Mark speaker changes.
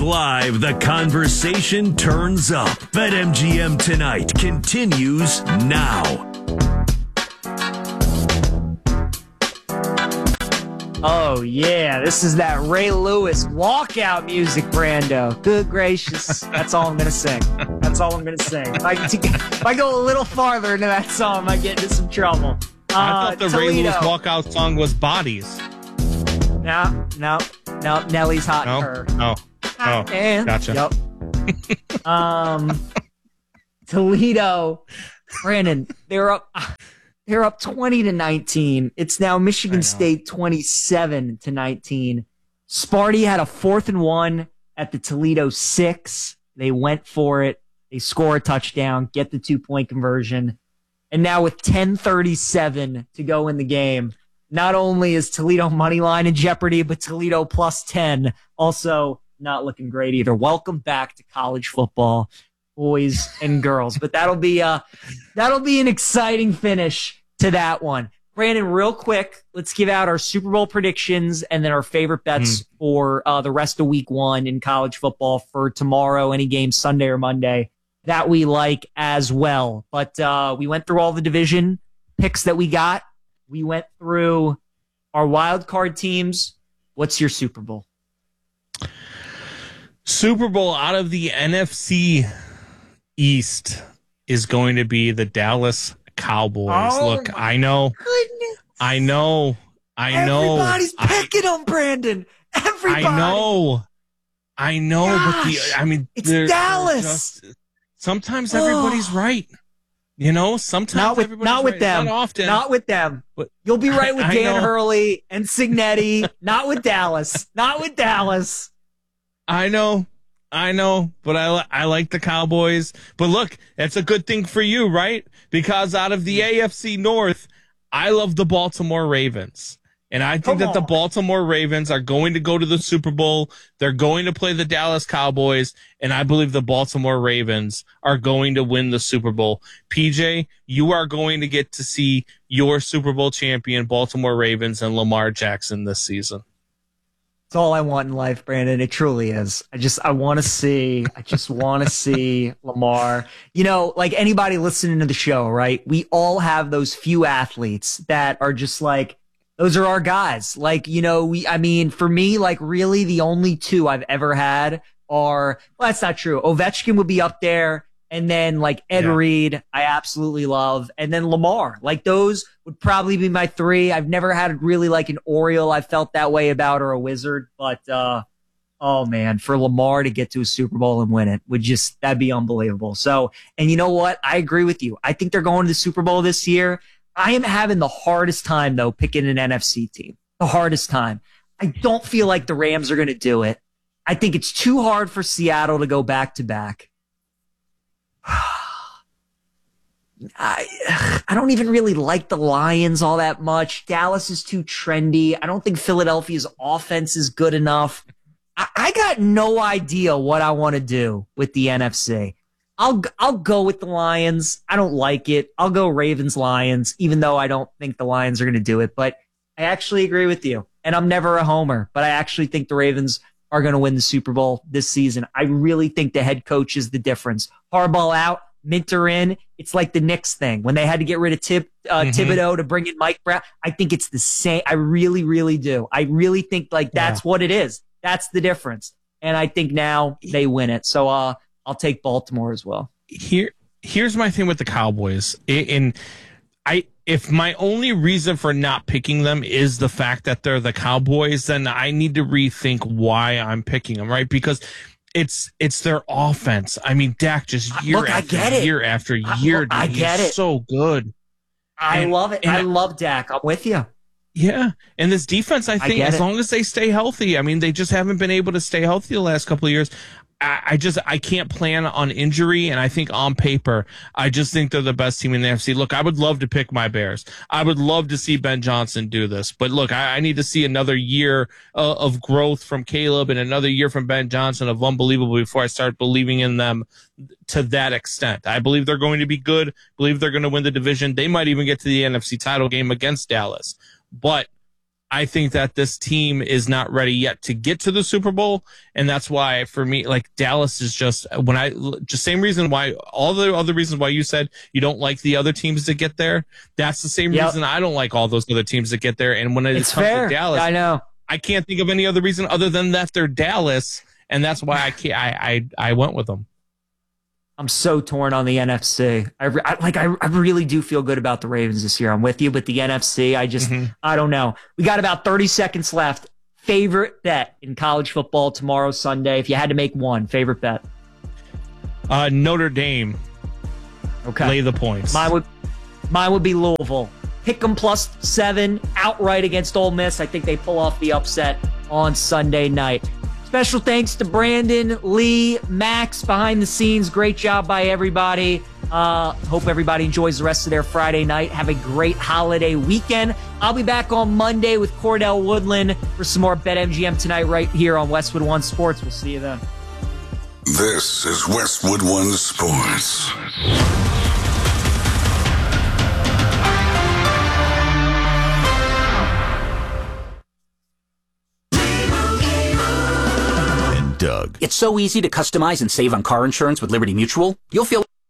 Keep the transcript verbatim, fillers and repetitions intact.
Speaker 1: Live, the conversation turns up. BetMGM Tonight continues now.
Speaker 2: Oh, yeah. This is that Ray Lewis walkout music, Brando. Good gracious. That's all I'm going to sing. That's all I'm going to sing. If I, if I go a little farther into that song, I might get into some trouble. Uh,
Speaker 3: I thought the
Speaker 2: Toledo.
Speaker 3: Ray Lewis walkout song was Bodies.
Speaker 2: No, no, no. Nellie's Hot
Speaker 3: No?
Speaker 2: and Her.
Speaker 3: Oh, oh,
Speaker 2: And,
Speaker 3: gotcha.
Speaker 2: Yep. um, Toledo, Brandon, they're up. They're up twenty to nineteen. It's now Michigan State twenty-seven to nineteen. Sparty had a fourth and one at the Toledo six. They went for it. They score a touchdown, get the two-point conversion. And now with ten thirty-seven to go in the game, not only is Toledo money line in jeopardy, but Toledo plus ten also not looking great either. Welcome back to college football, boys and girls. But that'll be uh that'll be an exciting finish to that one. Brandon, real quick, let's give out our Super Bowl predictions and then our favorite bets mm. for uh, the rest of week one in college football for tomorrow, any game Sunday or Monday that we like as well. But uh, we went through all the division picks that we got. We went through our wild card teams. What's your Super Bowl?
Speaker 3: Super Bowl out of the N F C East is going to be the Dallas Cowboys.
Speaker 2: Oh,
Speaker 3: Look, I know,
Speaker 2: goodness.
Speaker 3: I know, I know.
Speaker 2: Everybody's picking them, Brandon. Everybody.
Speaker 3: I know, I know.
Speaker 2: Gosh,
Speaker 3: but the, I mean,
Speaker 2: it's
Speaker 3: they're,
Speaker 2: Dallas.
Speaker 3: they're just, sometimes everybody's
Speaker 2: oh.
Speaker 3: right. You know, sometimes
Speaker 2: not with
Speaker 3: everybody's
Speaker 2: not with
Speaker 3: right.
Speaker 2: them.
Speaker 3: Not often.
Speaker 2: Not with them.
Speaker 3: But
Speaker 2: you'll be right with
Speaker 3: I, I
Speaker 2: Dan
Speaker 3: know.
Speaker 2: Hurley and Signetti. Not with Dallas. Not with Dallas.
Speaker 3: I know. I know, but I, li- I like the Cowboys. But look, that's a good thing for you, right? Because out of the A F C North, I love the Baltimore Ravens. And I think
Speaker 2: Come
Speaker 3: that the
Speaker 2: on.
Speaker 3: Baltimore Ravens are going to go to the Super Bowl. They're going to play the Dallas Cowboys. And I believe the Baltimore Ravens are going to win the Super Bowl. P J, you are going to get to see your Super Bowl champion, Baltimore Ravens, and Lamar Jackson this season.
Speaker 2: It's all I want in life, Brandon. It truly is. I just, I want to see, I just want to see Lamar. You know, like anybody listening to the show, right? We all have those few athletes that are just like, those are our guys. Like, you know, we, I mean, for me, like really the only two I've ever had are, well, that's not true. Ovechkin would be up there. And then like Ed
Speaker 3: Yeah.
Speaker 2: Reed, I absolutely love. And then Lamar, like those would probably be my three. I've never had really like an Oriole I felt that way about or a Wizard. But, uh, oh man, for Lamar to get to a Super Bowl and win it would just, that'd be unbelievable. So, and you know what? I agree with you. I think they're going to the Super Bowl this year. I am having the hardest time though picking an N F C team. The hardest time. I don't feel like the Rams are going to do it. I think it's too hard for Seattle to go back to back. I I don't even really like the Lions all that much. Dallas is too trendy. I don't think Philadelphia's offense is good enough. I, I got no idea what I want to do with the N F C. I'll I'll go with the Lions. I don't like it. I'll go Ravens Lions, even though I don't think the Lions are going to do it. But I actually agree with you. And I'm never a homer, but I actually think the Ravens are going to win the Super Bowl this season. I really think the head coach is the difference. Harbaugh out, Minter in. It's like the Knicks thing when they had to get rid of Tib, uh, mm-hmm. Thibodeau to bring in Mike Brown. I think it's the same. I really, really do. I really think like that's yeah. what it is. That's the difference. And I think now they win it. So uh, I'll take Baltimore as well.
Speaker 3: Here, here's my thing with the Cowboys. And I, if my only reason for not picking them is the fact that they're the Cowboys, then I need to rethink why I'm picking them, right? Because it's it's their offense. I mean, Dak just year
Speaker 2: Look,
Speaker 3: after
Speaker 2: I
Speaker 3: year after year.
Speaker 2: I, I
Speaker 3: dude,
Speaker 2: get
Speaker 3: he's
Speaker 2: it.
Speaker 3: So good.
Speaker 2: I
Speaker 3: and,
Speaker 2: love it. I love Dak. I'm with you.
Speaker 3: Yeah, and this defense, I think,
Speaker 2: I
Speaker 3: as
Speaker 2: it.
Speaker 3: long as they stay healthy, I mean, they just haven't been able to stay healthy the last couple of years. I, I just I can't plan on injury, and I think on paper, I just think they're the best team in the N F C. Look, I would love to pick my Bears. I would love to see Ben Johnson do this, but look, I, I need to see another year uh, of growth from Caleb and another year from Ben Johnson of unbelievable before I start believing in them to that extent. I believe they're going to be good. Believe they're going to win the division. They might even get to the N F C title game against Dallas, but I think that this team is not ready yet to get to the Super Bowl. And that's why, for me, like Dallas is just, when I, just same reason why, all the other reasons why you said you don't like the other teams that get there. That's the same
Speaker 2: Yep.
Speaker 3: reason I don't like all those other teams that get there. And when it
Speaker 2: It's
Speaker 3: comes
Speaker 2: fair.
Speaker 3: to Dallas,
Speaker 2: I know.
Speaker 3: I can't think of any other reason other than that they're Dallas. And that's why I can't, I, I, I went with them.
Speaker 2: I'm so torn on the N F C. I, re- I like. I, I really do feel good about the Ravens this year. I'm with you, but the N F C, I just,
Speaker 3: Mm-hmm.
Speaker 2: I don't know. We got about thirty seconds left. Favorite bet in college football tomorrow, Sunday. If you had to make one, favorite bet.
Speaker 3: Uh, Notre Dame.
Speaker 2: Okay.
Speaker 3: Lay the points.
Speaker 2: Mine would, mine would be Louisville. Pick them plus seven outright against Ole Miss. I think they pull off the upset on Sunday night. Special thanks to Brandon, Lee, Max behind the scenes. Great job by everybody. Uh, hope everybody enjoys the rest of their Friday night. Have a great holiday weekend. I'll be back on Monday with Cordell Woodland for some more BetMGM Tonight right here on Westwood One Sports. We'll see you then.
Speaker 4: This is Westwood One Sports.
Speaker 1: Doug.
Speaker 5: It's so easy to customize and save on car insurance with Liberty Mutual. You'll feel